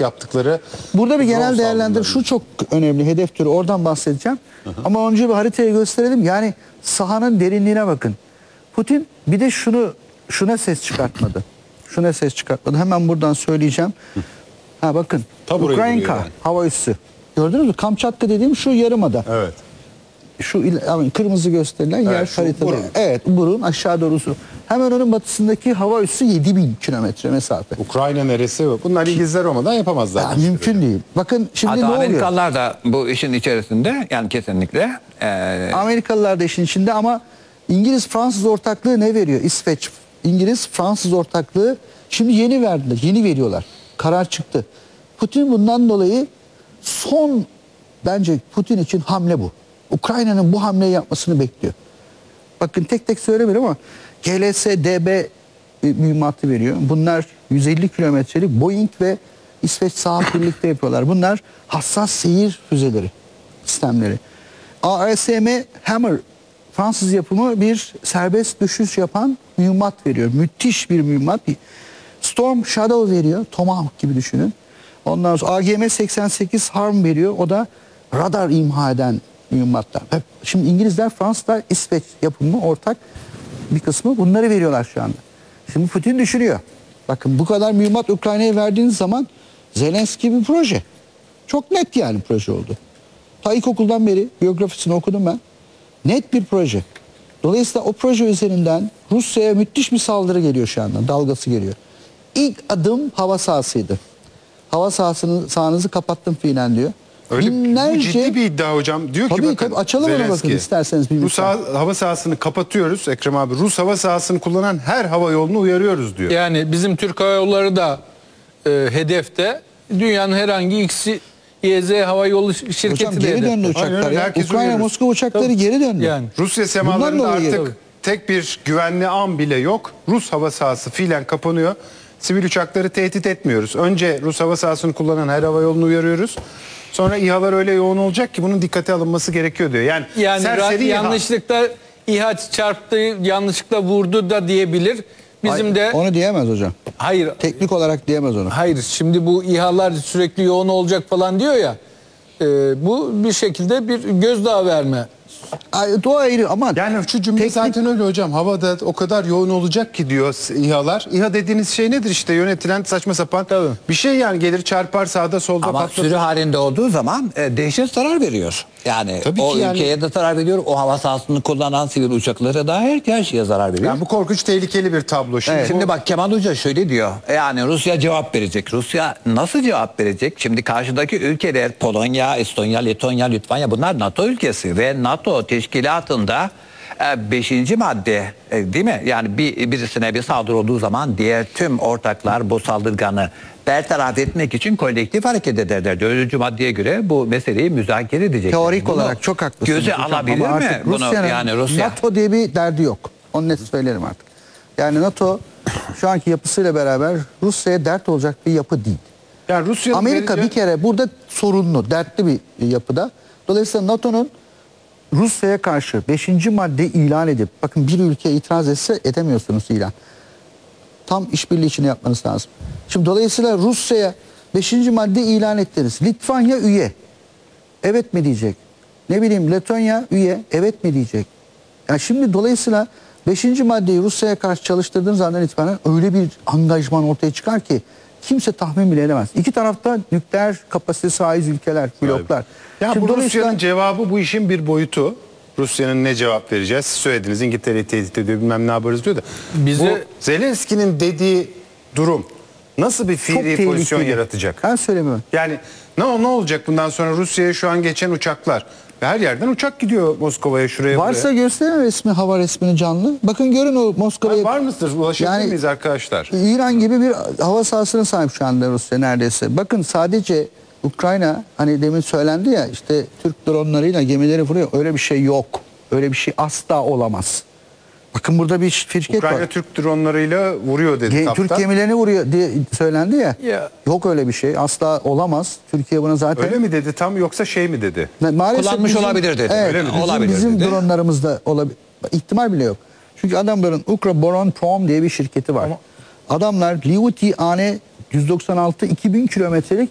yaptıkları... Burada bir genel drone değerlendirme şu çok önemli, hedef türü, oradan bahsedeceğim. Ama önce bir haritayı gösterelim. Yani sahanın derinliğine bakın. Putin bir de şuna ses çıkartmadı. Şuna ses çıkartmadı. Hemen buradan söyleyeceğim. Ha bakın. Ukrayna yani. hava üssü. Gördünüz mü? Kamçatka dediğim şu yarımada. Evet. Şu kırmızı gösterilen yer haritada. burun. Evet, burun aşağı doğrusu. Hemen onun batısındaki hava üssü 7000 kilometre mesafe. Ukrayna neresi? Bunlar İngilizler olmadan yapamazlar. Ya, mümkün değil. Bakın şimdi Hatta ne oluyor? Amerikalılar da bu işin içerisinde, yani kesinlikle. Amerikalılar da işin içinde ama İngiliz-Fransız ortaklığı ne veriyor? İsveç, İngiliz-Fransız ortaklığı şimdi yeni verdiler, yeni veriyorlar. Karar çıktı. Putin bundan dolayı bence Putin için hamle bu. Ukrayna'nın bu hamleyi yapmasını bekliyor. Bakın tek tek söylemiyorum ama GLS-DB mühimmatı veriyor. Bunlar 150 kilometrelik Boeing ve İsveç Saab birlikte yapıyorlar. Bunlar hassas seyir füzeleri sistemleri. ASM Hammer Fransız yapımı bir serbest düşüş yapan mühimmat veriyor. Müthiş bir mühimmat. Storm Shadow veriyor. Tomahawk gibi düşünün. Ondan sonra AGM-88 Harm veriyor. O da radar imha eden mühimmatlar. Şimdi İngilizler, Fransızlar, İsveç yapımı ortak bir kısmı bunları veriyorlar şu anda. Şimdi Putin düşünüyor. Bakın bu kadar mühimmat Ukrayna'ya verdiğiniz zaman Zelenski bir proje. Çok net yani proje oldu. Ta ilkokuldan beri biyografisini okudum ben. Net bir proje. Dolayısıyla o proje üzerinden Rusya'ya müthiş bir saldırı geliyor şu anda. Dalgası geliyor. İlk adım hava sahasıydı. Hava sahanızı kapattım fiilen diyor. Öyle bu ciddi bir iddia hocam. Diyor ki bakın açalım onu bakın isterseniz. Rus hava sahasını kapatıyoruz Ekrem abi. Rus hava sahasını kullanan her hava yolunu uyarıyoruz diyor. Yani bizim Türk Hava Yolları da hedefte. Dünyanın herhangi YZ Hava Yolu şirketi Hocam, de geri hedefte. döndü uçaklar ya. Herkes Ukrayna uyuyoruz. Moskova uçakları geri döndü. Yani. Rusya semalarında Bundan dolayı artık tek bir güvenli an bile yok. Rus hava sahası fiilen kapanıyor. Sivil uçakları tehdit etmiyoruz. Önce Rus hava sahasını kullanan her hava yolunu uyarıyoruz. Sonra İHA'lar öyle yoğun olacak ki bunun dikkate alınması gerekiyor diyor. Yani serseri yanlışlıkla İHA çarptı, yanlışlıkla vurdu da diyebilir. Bizim de Onu diyemez hocam. hayır. Teknik olarak diyemez onu. Hayır, şimdi bu İHA'lar sürekli yoğun olacak falan diyor ya. Bu bir şekilde bir gözdağı verme. O ayrı ama yani şu cümle zaten öyle hocam. Havada o kadar yoğun olacak ki diyor İHA'lar. İHA dediğiniz şey nedir işte? Yönetilen saçma sapan bir şey yani, gelir çarpar sağda solda Ama patlatır. sürü halinde olduğu zaman dehşet zarar veriyor. Yani Tabii o ki yani. ülkeye de zarar veriyor. O hava sahasını kullanan sivil uçaklara da her şeye zarar veriyor. Yani bu korkunç tehlikeli bir tablo. Şimdi bak Kemal Hoca şöyle diyor. Yani Rusya cevap verecek. Rusya nasıl cevap verecek? Şimdi karşıdaki ülkeler Polonya, Estonya, Letonya, Litvanya, bunlar NATO ülkesi ve NATO teşkilatında 5. madde değil mi? Yani birisine bir saldırı olduğu zaman diğer tüm ortaklar bu saldırganı bertaraf etmek için kolektif hareket ederler. 4. maddeye göre bu meseleyi müzakere edecekler. teorik Bunu olarak çok haklısınız. göze hocam. alabilir Ama mi? artık Bunu yani Rusya. NATO diye bir derdi yok. Onu net söylerim artık. Yani NATO şu anki yapısıyla beraber Rusya'ya dert olacak bir yapı değil. Yani Rusya'nın Amerika bir kere burada sorunlu, dertli bir yapıda. Dolayısıyla NATO'nun Rusya'ya karşı 5. madde ilan edip, bakın bir ülke itiraz etse edemiyorsunuz ilan. Tam işbirliği içinde yapmanız lazım. Şimdi dolayısıyla Rusya'ya 5. madde ilan ettiniz. Litvanya üye. Evet mi diyecek? Ne bileyim Letonya üye. Evet mi diyecek? Yani şimdi dolayısıyla 5. maddeyi Rusya'ya karşı çalıştırdığınız andan itibaren öyle bir angajman ortaya çıkar ki kimse tahmin bile edemez. İki tarafta nükleer kapasitesi haiz ülkeler, bloklar. Ya Şimdi bu Rusya'nın cevabı bu işin bir boyutu. Rusya'nın ne cevap vereceğiz? Siz söylediniz, İngiltere'yi tehdit ediyor, bilmem ne yaparız diyor da. Bu Zelenski'nin dediği durum nasıl bir fiili pozisyon yaratacak? Ben söylemiyorum. Yani ne olacak bundan sonra? Rusya'ya şu an geçen uçaklar. Her yerden uçak gidiyor Moskova'ya, şuraya, Varsa buraya. gösterin resmi, hava resmini canlı. Bakın görün o Moskova'ya. Var mıdır? Ulaşabilir miyiz arkadaşlar? İran gibi bir hava sahasına sahip şu anda Rusya neredeyse. Bakın sadece Ukrayna, hani demin söylendi ya, işte Türk dronlarıyla gemileri vuruyor. Öyle bir şey yok. Öyle bir şey asla olamaz. Bakın burada bir şirket Ukrayna var. Türk dronlarıyla vuruyor dedi kaptan. Türk gemilerini vuruyor diye söylendi ya. Ya. Yok öyle bir şey. Asla olamaz. Türkiye buna zaten... Öyle mi dedi tam, yoksa şey mi dedi? Maalesef Kullanmış olabilir dedi. Evet, Öyle mi? bizim dedi. dronlarımızda olabilir. İhtimal bile yok. Çünkü adamların Ukroboronprom diye bir şirketi var. Adamlar Liuti AN 196 2000 kilometrelik